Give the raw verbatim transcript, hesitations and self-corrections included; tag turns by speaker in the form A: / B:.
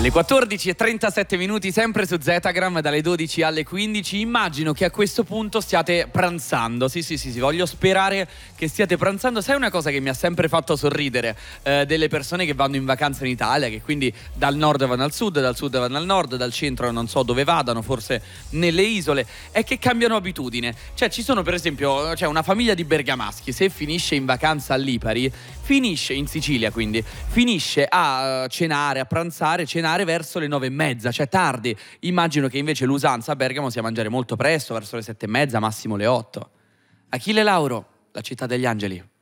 A: Le quattordici e trentasette minuti, sempre su Zetagram, dalle dodici alle quindici. Immagino che a questo punto stiate pranzando. Sì, sì, sì, sì, voglio sperare che stiate pranzando. Sai una cosa che mi ha sempre fatto sorridere eh, delle persone che vanno in vacanza in Italia, che quindi dal nord vanno al sud, dal sud vanno al nord, dal centro non so dove vadano, forse nelle isole, è che cambiano abitudine. Cioè ci sono per esempio, cioè una famiglia di bergamaschi, se finisce in vacanza a Lipari, finisce in Sicilia, quindi finisce a cenare, a pranzare, cenare verso le nove e mezza, cioè tardi. Immagino che invece l'usanza a Bergamo sia mangiare molto presto, verso le sette e mezza, massimo le otto. Achille Lauro, La città degli angeli.